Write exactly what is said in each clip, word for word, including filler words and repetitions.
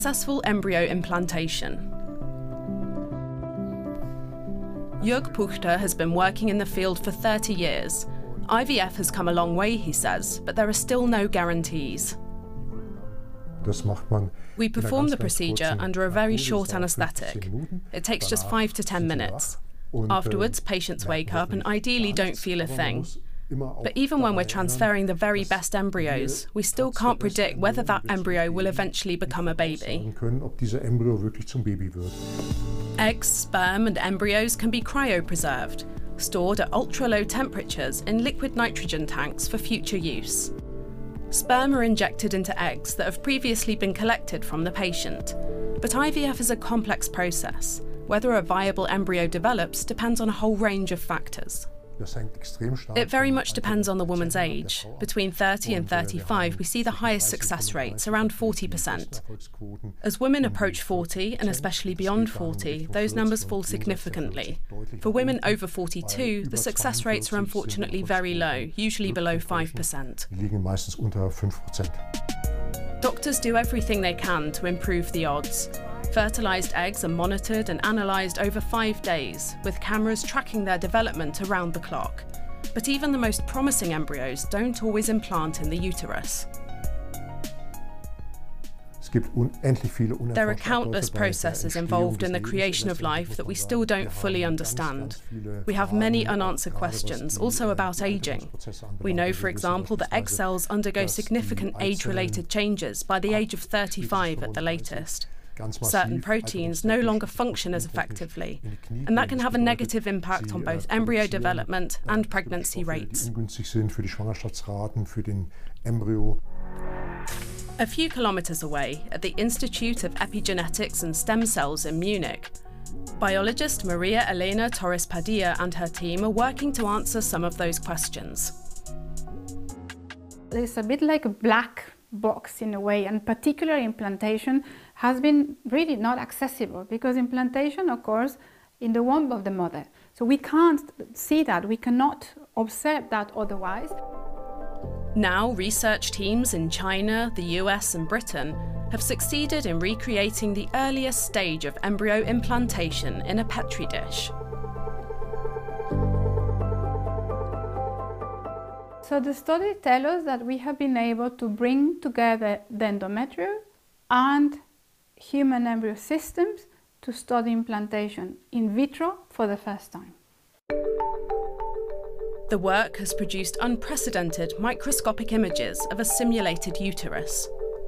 Successful embryo implantation. Jörg Puchter has been working in the field for thirty years. I V F has come a long way, he says, but there are still no guarantees. We perform the procedure under a very short anaesthetic. It takes just five to ten minutes. Afterwards, patients wake up and ideally don't feel a thing. But even when we're transferring the very best embryos, we still can't predict whether that embryo will eventually become a baby. Eggs, sperm and embryos can be cryopreserved, stored at ultra-low temperatures in liquid nitrogen tanks for future use. Sperm are injected into eggs that have previously been collected from the patient. But I V F is a complex process. Whether a viable embryo develops depends on a whole range of factors. It very much depends on the woman's age. Between thirty and thirty-five, we see the highest success rates, around forty percent. As women approach forty, and especially beyond forty, those numbers fall significantly. For women over forty-two, the success rates are unfortunately very low, usually below five percent. Doctors do everything they can to improve the odds. Fertilised eggs are monitored and analysed over five days, with cameras tracking their development around the clock. But even the most promising embryos don't always implant in the uterus. There are countless processes involved in the creation of life that we still don't fully understand. We have many unanswered questions, also about ageing. We know, for example, that egg cells undergo significant age-related changes by the age of thirty-five at the latest. Certain proteins no longer function as effectively, and that can have a negative impact on both embryo development and pregnancy rates. A few kilometres away, at the Institute of Epigenetics and Stem Cells in Munich, biologist Maria Elena Torres Padilla and her team are working to answer some of those questions. It's a bit like a black box in a way, and particular implantation has been really not accessible because implantation occurs in the womb of the mother. So we can't see that, we cannot observe that otherwise. Now, research teams in China, the U S and Britain have succeeded in recreating the earliest stage of embryo implantation in a petri dish. So the study tells us that we have been able to bring together the endometrium and human embryo systems to study implantation in vitro for the first time. The work has produced unprecedented microscopic images of a simulated uterus.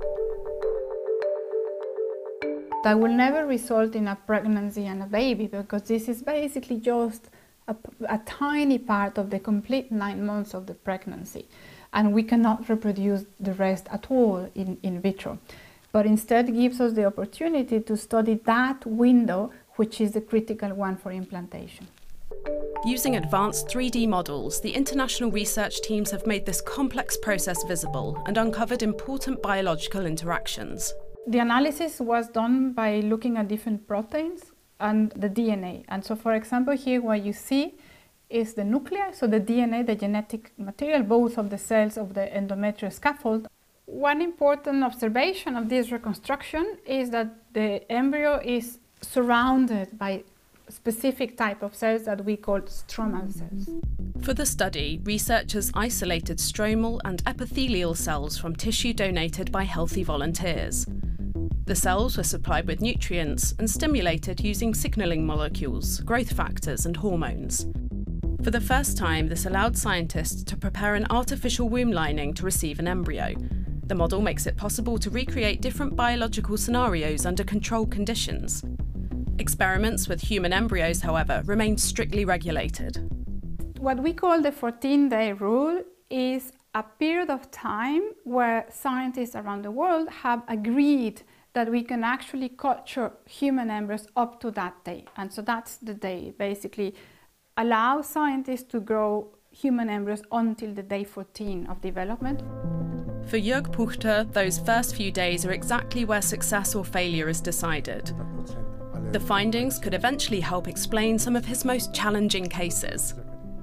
That will never result in a pregnancy and a baby because this is basically just a, a tiny part of the complete nine months of the pregnancy, and we cannot reproduce the rest at all in, in vitro. But instead gives us the opportunity to study that window, which is the critical one for implantation. Using advanced three D models, the international research teams have made this complex process visible and uncovered important biological interactions. The analysis was done by looking at different proteins and the D N A. And so, for example, here what you see is the nucleus, so the D N A, the genetic material, both of the cells of the endometrial scaffold. One important observation of this reconstruction is that the embryo is surrounded by specific type of cells that we call stromal cells. For the study, researchers isolated stromal and epithelial cells from tissue donated by healthy volunteers. The cells were supplied with nutrients and stimulated using signalling molecules, growth factors and hormones. For the first time, this allowed scientists to prepare an artificial womb lining to receive an embryo. The model makes it possible to recreate different biological scenarios under controlled conditions. Experiments with human embryos, however, remain strictly regulated. What we call the fourteen-day rule is a period of time where scientists around the world have agreed that we can actually culture human embryos up to that day. And so that's the day, basically allow scientists to grow human embryos until the day fourteen of development. For Jörg Puchter, those first few days are exactly where success or failure is decided. The findings could eventually help explain some of his most challenging cases.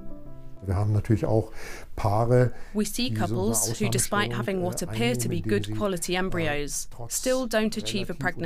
We see couples who, despite having what appear to be good quality embryos, still don't achieve a pregnancy.